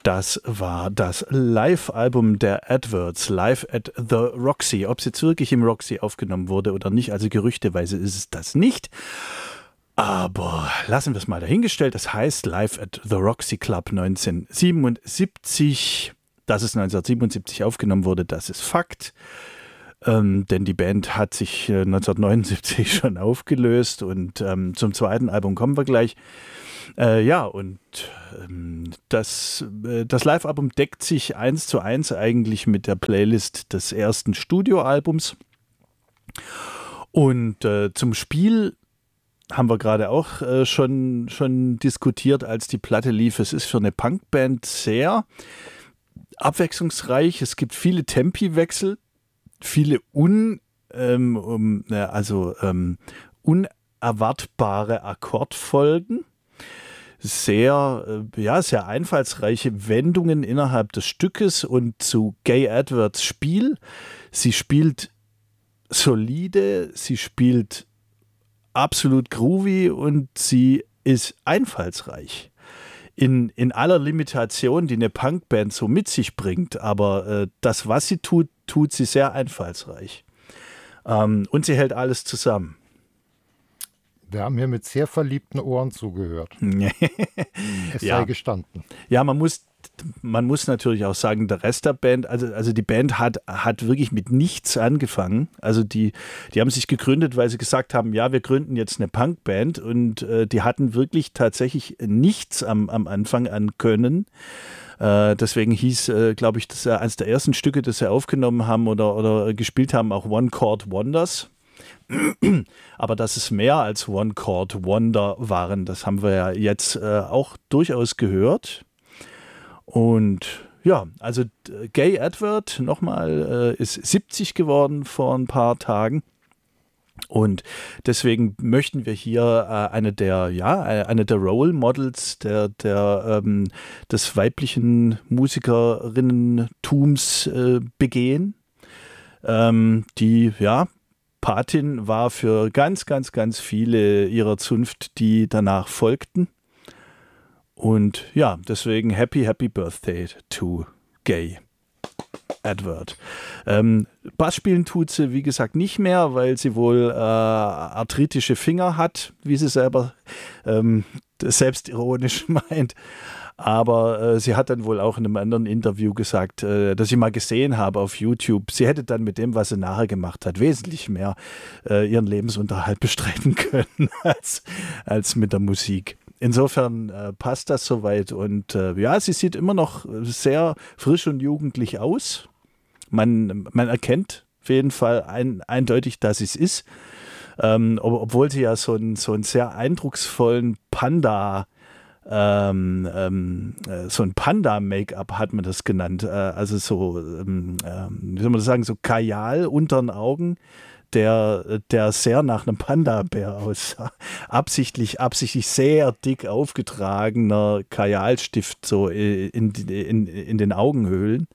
Das war das Live-Album der Adverts, Live at the Roxy. Ob es jetzt wirklich im Roxy aufgenommen wurde oder nicht, also gerüchteweise ist es das nicht. Aber lassen wir es mal dahingestellt. Das heißt Live at the Roxy Club 1977. Dass es 1977 aufgenommen wurde, das ist Fakt. Denn die Band hat sich 1979 schon aufgelöst und zum zweiten Album kommen wir gleich. Das Live-Album deckt sich 1:1 eigentlich mit der Playlist des ersten Studioalbums. Und zum Spiel haben wir gerade auch schon diskutiert, als die Platte lief. Es ist für eine Punkband sehr abwechslungsreich. Es gibt viele Tempiwechsel, viele unerwartbare Akkordfolgen, sehr einfallsreiche Wendungen innerhalb des Stückes und zu Gaye Adverts Spiel. Sie spielt solide, sie spielt absolut groovy und sie ist einfallsreich. In aller Limitation, die eine Punkband so mit sich bringt, aber das, was sie tut sie sehr einfallsreich. Und sie hält alles zusammen. Wir haben hier mit sehr verliebten Ohren zugehört. Es sei gestanden. Ja, man muss natürlich auch sagen, der Rest der Band, also die Band hat wirklich mit nichts angefangen. Also die haben sich gegründet, weil sie gesagt haben, ja, wir gründen jetzt eine Punkband und die hatten wirklich tatsächlich nichts am Anfang an Können. Deswegen hieß, glaube ich, das eines der ersten Stücke, das sie aufgenommen haben oder gespielt haben, auch One Chord Wonders. Aber dass es mehr als One Chord Wonder waren, das haben wir ja jetzt auch durchaus gehört. Und ja, also Gaye Advert nochmal ist 70 geworden vor ein paar Tagen. Und deswegen möchten wir hier eine der Role Models des weiblichen Musikerinnentums begehen. Die Patin war für ganz, ganz, ganz viele ihrer Zunft, die danach folgten. Und ja, deswegen Happy Birthday to Gaye Advert. Bass spielen tut sie, wie gesagt, nicht mehr, weil sie wohl arthritische Finger hat, wie sie selber selbstironisch meint. Aber sie hat dann wohl auch in einem anderen Interview gesagt, dass ich mal gesehen habe auf YouTube, sie hätte dann mit dem, was sie nachher gemacht hat, wesentlich mehr ihren Lebensunterhalt bestreiten können als mit der Musik. Insofern passt das soweit und sie sieht immer noch sehr frisch und jugendlich aus. Man erkennt auf jeden Fall eindeutig, dass es ist. Obwohl sie ja so einen sehr eindrucksvollen so ein Panda-Make-up hat man das genannt. Also so, wie soll man das sagen, so Kajal unter den Augen, der sehr nach einem Panda-Bär aussah. Absichtlich sehr dick aufgetragener Kajalstift so in den Augenhöhlen.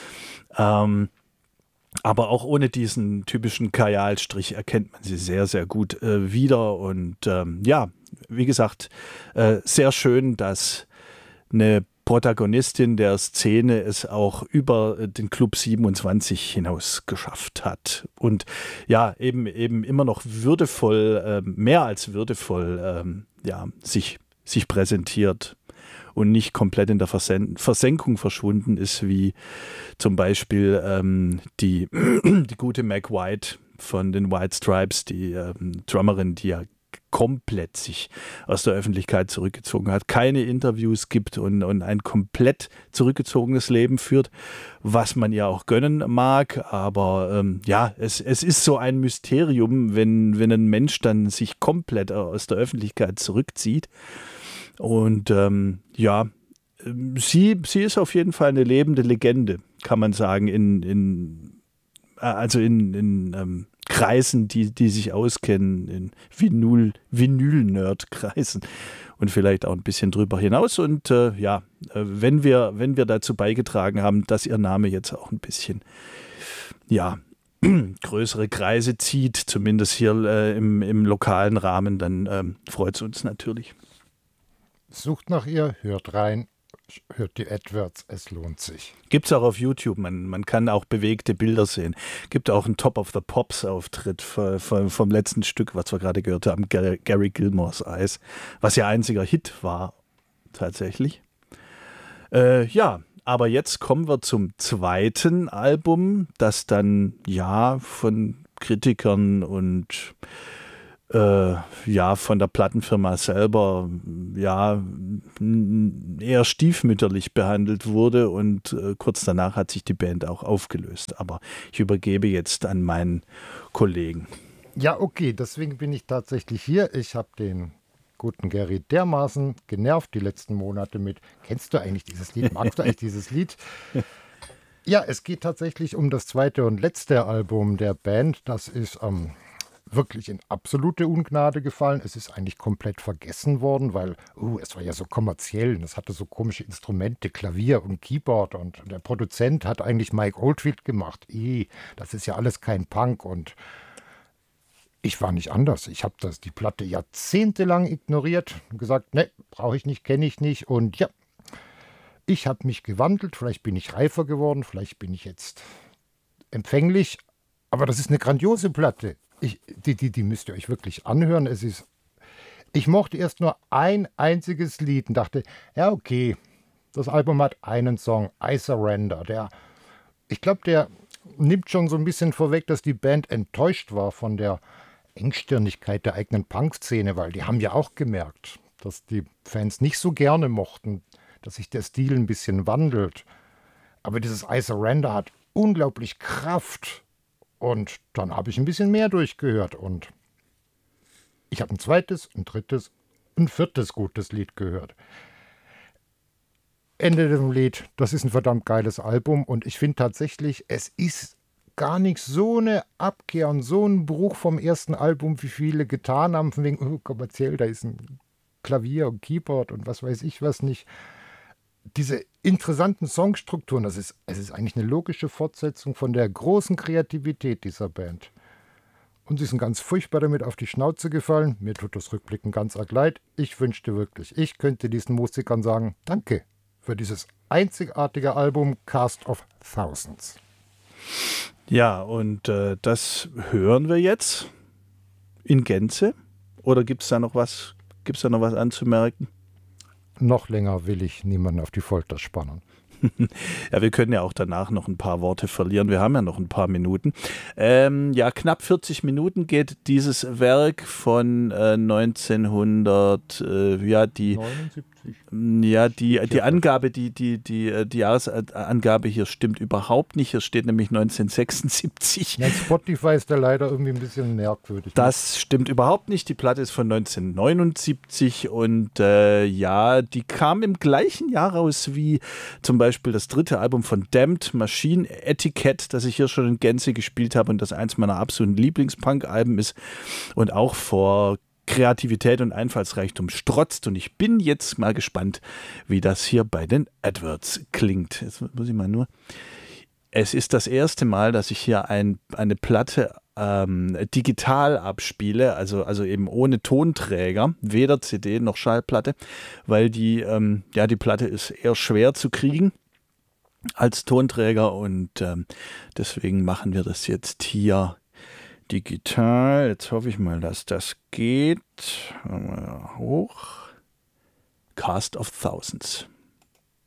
Aber auch ohne diesen typischen Kajalstrich erkennt man sie sehr, sehr gut wieder. Und wie gesagt, sehr schön, dass eine Protagonistin der Szene es auch über den Club 27 hinaus geschafft hat. Und ja, eben immer noch würdevoll, mehr als würdevoll, sich präsentiert und nicht komplett in der Versenkung verschwunden ist, wie zum Beispiel die gute Meg White von den White Stripes, die Drummerin, die ja komplett sich aus der Öffentlichkeit zurückgezogen hat, keine Interviews gibt und ein komplett zurückgezogenes Leben führt, was man ja auch gönnen mag, aber es ist so ein Mysterium, wenn ein Mensch dann sich komplett aus der Öffentlichkeit zurückzieht. Und sie ist auf jeden Fall eine lebende Legende, kann man sagen, in Kreisen, die sich auskennen, in Vinyl-Nerd-Kreisen und vielleicht auch ein bisschen drüber hinaus. Und wenn wir dazu beigetragen haben, dass ihr Name jetzt auch ein bisschen größere Kreise zieht, zumindest hier im lokalen Rahmen, dann freut es uns natürlich. Sucht nach ihr, hört rein. Hört die Edwards, es lohnt sich. Gibt es auch auf YouTube, man kann auch bewegte Bilder sehen. Gibt auch einen Top of the Pops Auftritt vom letzten Stück, was wir gerade gehört haben, Gary Gilmores Eyes, was ja einziger Hit war, tatsächlich. Ja, aber jetzt kommen wir zum zweiten Album, das dann ja von Kritikern und von der Plattenfirma selber eher stiefmütterlich behandelt wurde und kurz danach hat sich die Band auch aufgelöst. Aber ich übergebe jetzt an meinen Kollegen. Ja, okay, deswegen bin ich tatsächlich hier. Ich habe den guten Gary dermaßen genervt die letzten Monate mit, kennst du eigentlich dieses Lied? Magst du eigentlich dieses Lied? Ja, es geht tatsächlich um das zweite und letzte Album der Band. Das ist wirklich in absolute Ungnade gefallen. Es ist eigentlich komplett vergessen worden, weil es war ja so kommerziell und es hatte so komische Instrumente, Klavier und Keyboard und der Produzent hat eigentlich Mike Oldfield gemacht. Das ist ja alles kein Punk und ich war nicht anders. Ich habe die Platte jahrzehntelang ignoriert und gesagt, ne, brauche ich nicht, kenne ich nicht und ja, ich habe mich gewandelt, vielleicht bin ich reifer geworden, vielleicht bin ich jetzt empfänglich, aber das ist eine grandiose Platte. Die müsst ihr euch wirklich anhören. Ich mochte erst nur ein einziges Lied und dachte, ja okay, das Album hat einen Song, I Surrender. Ich glaube, der nimmt schon so ein bisschen vorweg, dass die Band enttäuscht war von der Engstirnigkeit der eigenen Punk-Szene, weil die haben ja auch gemerkt, dass die Fans nicht so gerne mochten, dass sich der Stil ein bisschen wandelt. Aber dieses I Surrender hat unglaublich Kraft. Und dann habe ich ein bisschen mehr durchgehört und ich habe ein zweites, ein drittes, ein viertes gutes Lied gehört. Ende dem Lied, das ist ein verdammt geiles Album und ich finde tatsächlich, es ist gar nicht so eine Abkehr und so ein Bruch vom ersten Album, wie viele getan haben, von wegen, kommerziell, da ist ein Klavier und Keyboard und was weiß ich was nicht. Diese interessanten Songstrukturen, es ist eigentlich eine logische Fortsetzung von der großen Kreativität dieser Band. Und sie sind ganz furchtbar damit auf die Schnauze gefallen. Mir tut das Rückblicken ganz arg leid. Ich wünschte wirklich, ich könnte diesen Musikern sagen, danke für dieses einzigartige Album Cast of Thousands. Ja, und das hören wir jetzt in Gänze. Oder gibt es da noch was anzumerken? Noch länger will ich niemanden auf die Folter spannen. Ja, wir können ja auch danach noch ein paar Worte verlieren. Wir haben ja noch ein paar Minuten. Knapp 40 Minuten geht dieses Werk von 1979. Die Angabe, die Jahresangabe hier stimmt überhaupt nicht. Hier steht nämlich 1976. Ja, Spotify ist da leider irgendwie ein bisschen merkwürdig. Das stimmt überhaupt nicht. Die Platte ist von 1979 und die kam im gleichen Jahr raus wie zum Beispiel das dritte Album von Damned Machine, Etiquette, das ich hier schon in Gänze gespielt habe und das eins meiner absoluten Lieblingspunk-Alben ist und auch vor Kreativität und Einfallsreichtum strotzt. Und ich bin jetzt mal gespannt, wie das hier bei den Edwards klingt. Jetzt muss ich mal nur. Es ist das erste Mal, dass ich hier eine Platte digital abspiele, also eben ohne Tonträger, weder CD noch Schallplatte, weil die Platte ist eher schwer zu kriegen als Tonträger und deswegen machen wir das jetzt hier digital. Jetzt hoffe ich mal, dass das geht. Hoch. Cast of Thousands.